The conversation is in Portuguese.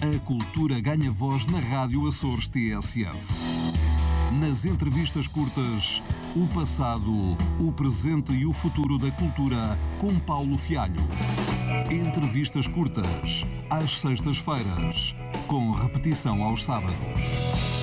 A cultura ganha voz na Rádio Açores TSF. Nas entrevistas curtas, o passado, o presente e o futuro da cultura, com Paulo Fialho. Entrevistas curtas, às sextas-feiras, com repetição aos sábados.